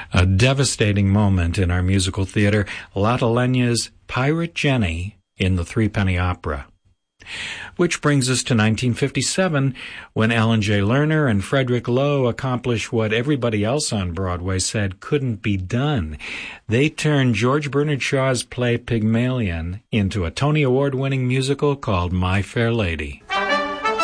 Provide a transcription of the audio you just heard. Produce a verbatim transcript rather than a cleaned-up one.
A devastating moment in our musical theater, Lotte Lenya's Pirate Jenny in the Threepenny Opera. Which brings us to nineteen fifty-seven, when Alan J. Lerner and Frederick Loewe accomplished what everybody else on Broadway said couldn't be done. They turned George Bernard Shaw's play Pygmalion into a Tony Award-winning musical called My Fair Lady.